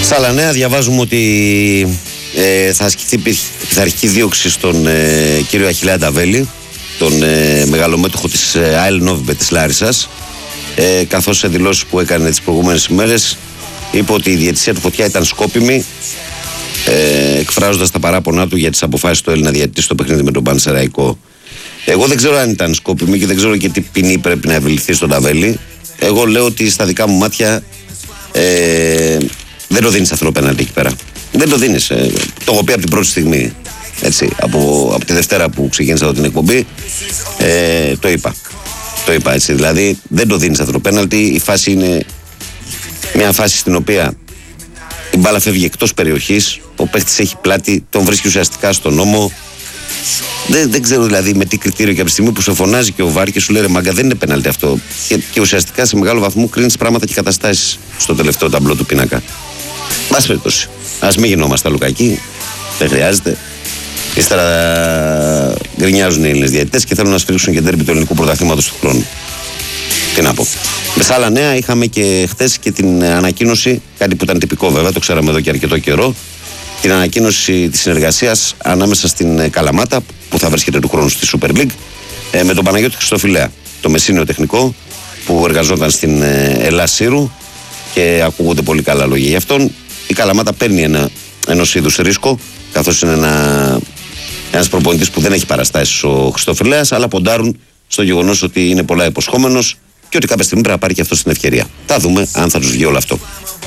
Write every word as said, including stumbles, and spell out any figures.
Στα άλλα νέα διαβάζουμε ότι ε, θα ασκηθεί πειθαρχική δίωξη στον ε, κύριο Αχιλλέα Νταβέλη, τον ε, μεγαλομέτωχο της ε, ΑΕΛ Νόβιμπετ της Λάρισσας, ε, καθώς σε δηλώσεις που έκανε τις προηγούμενες ημέρες είπε ότι η διαιτησία του Φωτιά ήταν σκόπιμη, ε, εκφράζοντας τα παράπονά του για τις αποφάσεις του Έλληνα διαιτητή στο παιχνίδι με τον Πανσεραϊκό. Εγώ δεν ξέρω αν ήταν σκόπιμη και δεν ξέρω και τι ποινή πρέπει να ευληθεί στον Νταβέλη. Εγώ λέω ότι στα δικά μου μάτια ε, δεν το δίνεις αυτό το πέναλτι εκεί πέρα. Δεν το δίνεις. Ε, το έχω πει από την πρώτη στιγμή. Έτσι, από, από τη Δευτέρα που ξεκίνησα εδώ την εκπομπή, ε, το είπα. Το είπα έτσι. Δηλαδή δεν το δίνεις αυτό το πέναλτι. Η φάση είναι μια φάση στην οποία η μπάλα φεύγει εκτός περιοχής. Ο παίχτης έχει πλάτη, τον βρίσκει ουσιαστικά στον ώμο. Δεν, δεν ξέρω δηλαδή με τι κριτήριο και από τη στιγμή που σε φωνάζει και ο Βάρ και σου λέει ρε μάγκα, δεν είναι πέναλτι αυτό. Και, και ουσιαστικά σε μεγάλο βαθμό κρίνεις πράγματα και καταστάσεις στο τελευταίο ταμπλό του πίνακα. Μπας περιπτώσει. Ας μην γινόμαστε Λουκακοί. Δεν χρειάζεται. Ύστερα γκρινιάζουν οι Έλληνες διαιτητές και θέλουν να σφυρίξουν και ντέρμπι του ελληνικού πρωταθλήματος του χρόνου. Τι να πω. Με σ' άλλα νέα είχαμε και χθες και την ανακοίνωση, κάτι που ήταν τυπικό βέβαια, το ξέραμε εδώ και αρκετό καιρό, την ανακοίνωση της συνεργασίας ανάμεσα στην Καλαμάτα, που θα βρίσκεται του χρόνου στη Super League, με τον Παναγιώτη Χριστοφιλέα, το μεσήνιο τεχνικό, που εργαζόταν στην Ελλάς Σύρου και ακούγονται πολύ καλά λόγια γι' αυτόν. Η Καλαμάτα παίρνει ένα ενός είδους ρίσκο, καθώς είναι ένα, ένας προπονητής που δεν έχει παραστάσεις ο Χριστοφιλέας, αλλά ποντάρουν στο γεγονός ότι είναι πολλά υποσχόμενος και ότι κάποια στιγμή πρέπει να πάρει και αυτό την ευκαιρία. Θα δούμε αν θα τους βγει όλο αυτό.